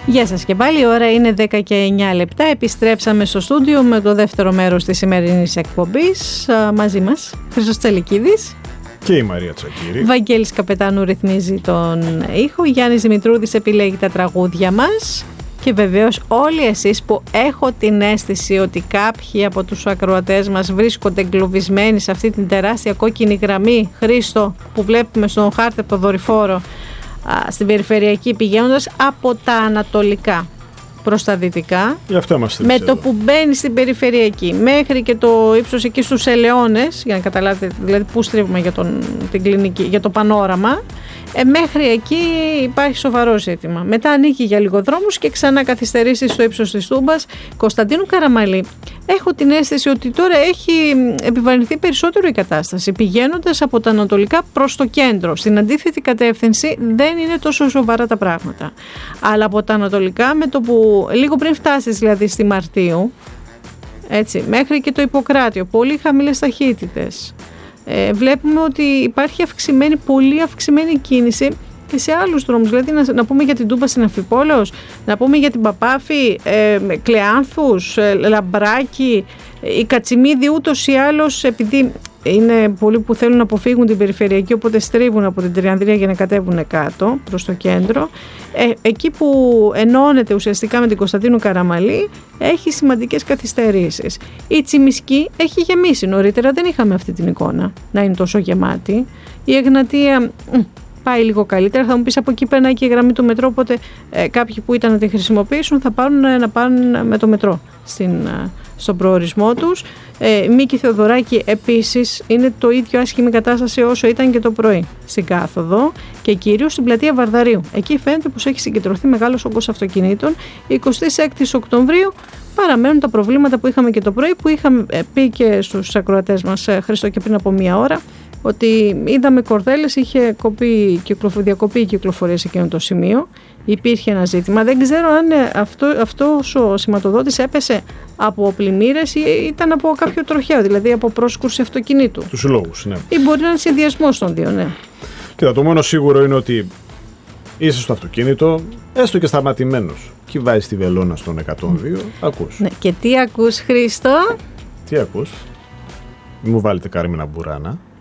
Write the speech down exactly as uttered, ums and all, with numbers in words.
Γεια σας και πάλι, η ώρα είναι δέκα και εννιά λεπτά. Επιστρέψαμε στο στούντιο με το δεύτερο μέρος της σημερινής εκπομπής. Μαζί μας Χρήστος Τσαλικίδης και η Μαρία Τσακύρη. Βαγγέλης Καπετάνου ρυθμίζει τον ήχο. Γιάννης Δημητρούδης επιλέγει τα τραγούδια μας. Και βεβαίως όλοι εσείς που έχω την αίσθηση ότι κάποιοι από τους ακροατές μας βρίσκονται εγκλωβισμένοι σε αυτή την τεράστια κόκκινη γραμμή, Χρήστο, που βλέπουμε στον χάρτη από το δορυφόρο, στην περιφερειακή, πηγαίνοντας από τα ανατολικά προς τα δυτικά, με το που μπαίνει στην περιφερειακή μέχρι και το ύψος εκεί στους Ελαιώνες, για να καταλάβετε δηλαδή πού στρίβουμε για, τον, την κλινική, για το πανόραμα, ε, μέχρι εκεί υπάρχει σοβαρό ζήτημα. Μετά ανοίγει για λίγο δρόμους και ξανά καθυστερήσει στο ύψος της Τούμπας. Κωνσταντίνου Καραμαλή, έχω την αίσθηση ότι τώρα έχει επιβαρυνθεί περισσότερο η κατάσταση, πηγαίνοντας από τα ανατολικά προς το κέντρο. Στην αντίθετη κατεύθυνση δεν είναι τόσο σοβαρά τα πράγματα. Αλλά από τα ανατολικά, με το που λίγο πριν φτάσεις δηλαδή στη Μαρτίου, έτσι, μέχρι και το Ιπποκράτιο, πολύ χαμηλές ταχύτητες. Ε, βλέπουμε ότι υπάρχει αυξημένη, πολύ αυξημένη κίνηση και σε άλλους δρόμους. Δηλαδή να, να πούμε για την Τούμπα στην Αμφιπόλεως, να πούμε για την Παπάφη, ε, Κλεάνθους, ε, Λαμπράκη, ε, η Κατσιμίδη ούτως ή άλλως, επειδή είναι πολλοί που θέλουν να αποφύγουν την περιφερειακή, οπότε στρίβουν από την Τριανδρία για να κατέβουν κάτω προς το κέντρο. Ε, εκεί που ενώνεται ουσιαστικά με την Κωνσταντίνου Καραμαλή έχει σημαντικές καθυστερήσεις. Η Τσιμισκή έχει γεμίσει. Νωρίτερα δεν είχαμε αυτή την εικόνα να είναι τόσο γεμάτη. Η Εγνατία πάει λίγο καλύτερα. Θα μου πεις από εκεί περνάει και η γραμμή του μετρό, οπότε ε, κάποιοι που ήταν να τη χρησιμοποιήσουν θα πάρουν να πάνε με το μετρό στην, στον προορισμό τους. Ε, Μίκη Θεοδωράκη επίσης είναι το ίδιο άσχημη κατάσταση όσο ήταν και το πρωί στην κάθοδο και κυρίως στην πλατεία Βαρδαρίου. Εκεί φαίνεται πως έχει συγκεντρωθεί μεγάλος όγκος αυτοκινήτων. εικοστή έκτη Οκτωβρίου παραμένουν τα προβλήματα που είχαμε και το πρωί, που είχαμε πει και στους ακροατές μας, Χρήστο, και πριν από μία ώρα, ότι είδαμε κορδέλες, είχε κοπεί, διακοπεί η κυκλοφορία σε εκείνο το σημείο. Υπήρχε ένα ζήτημα. Δεν ξέρω αν αυτό, αυτός ο σηματοδότης έπεσε από πλημμύρες ή ήταν από κάποιο τροχαίο, δηλαδή από πρόσκουρση αυτοκινήτου. Τους συλλόγους, ναι. Ή μπορεί να είναι συνδυασμός των δύο, ναι. Κοίτα, το μόνο σίγουρο είναι ότι είσαι στο αυτοκίνητο, έστω και σταματημένος, και βάζεις τη βελόνα στον εκατόν δύο, mm. ακούς. Ναι, και τι ακούς, Χρήστο? Τι ακούς? Μην μου βάλετε Κάρμινα Μπουράνα.